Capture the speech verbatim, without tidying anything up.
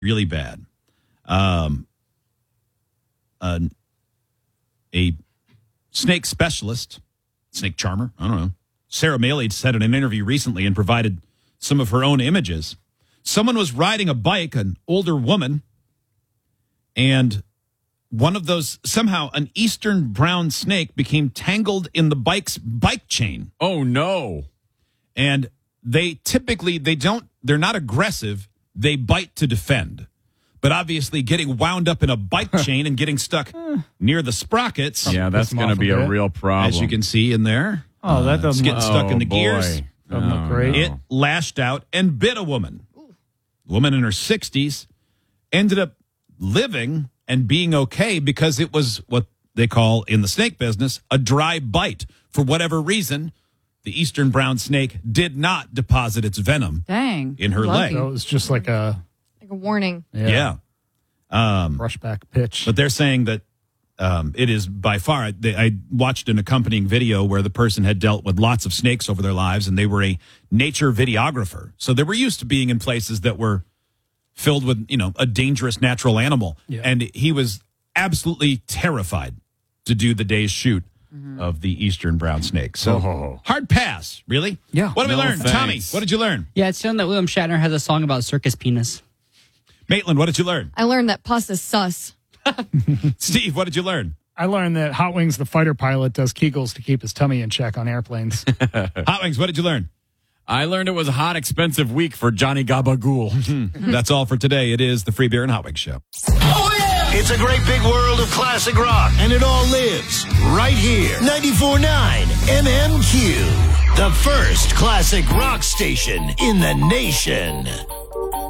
really bad. Um, uh, a snake specialist, snake charmer, I don't know, Sarah Maley said in an interview recently and provided some of her own images. Someone was riding a bike, an older woman, and one of those, somehow an eastern brown snake became tangled in the bike's bike chain. Oh, no. And they typically, they don't, they're not aggressive. They bite to defend. But obviously getting wound up in a bike chain and getting stuck near the sprockets. Yeah, that's going to be a real problem. As you can see in there. Oh, that doesn't It's getting stuck oh, in the boy. gears. Doesn't look Oh, great. no. It lashed out and bit a woman. Woman in her sixties ended up living and being okay because it was what they call in the snake business a dry bite. For whatever reason, the eastern brown snake did not deposit its venom Dang. in her Lucky. leg. So it was just like a Like a warning. Yeah. Um, brushback pitch. But they're saying that um, it is by far, they, I watched an accompanying video where the person had dealt with lots of snakes over their lives, and they were a nature videographer. So they were used to being in places that were filled with, you know, a dangerous natural animal. Yeah. And he was absolutely terrified to do the day's shoot of the eastern brown snake. So Oh. hard pass, really? Yeah. What did we No learn? thanks. Tommy, what did you learn? Yeah, it's shown that William Shatner has a song about circus penis. Maitland, what did you learn? I learned that pasta's sus. Steve, what did you learn? I learned that Hot Wings, the fighter pilot, does Kegels to keep his tummy in check on airplanes. Hot Wings, what did you learn? I learned it was a hot, expensive week for Johnny Gabagool. That's all for today. It is the Free Beer and Hot Wings Show. Oh, yeah! It's a great big world of classic rock, and it all lives right here. ninety-four point nine M M Q, the first classic rock station in the nation.